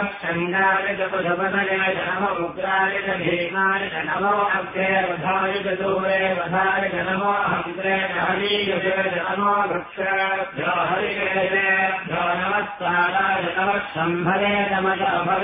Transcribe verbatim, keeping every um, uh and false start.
शङ्गाय च पशुपतये च नमो उग्राय च भीमाय च नमो अग्रे वधाय च दूरे वधाय च नमो अग्रे हरीयते च नमो वृक्षेभ्यो हरिकेभ्यो नमस्काराय नमः शम्भरे नमः